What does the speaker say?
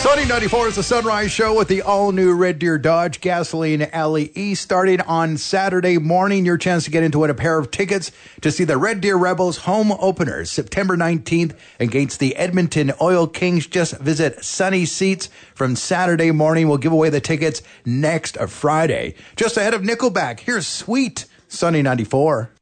Sunny 94 is the Sunrise Show with the all-new Red Deer Dodge Gasoline Alley East. Starting on Saturday morning, your chance to get into it, a pair of tickets to see the Red Deer Rebels home openers September 19th against the Edmonton Oil Kings. Just visit Sunny Seats from Saturday morning. We'll give away the tickets next Friday. Just ahead of Nickelback, here's Sweet, Sunny 94.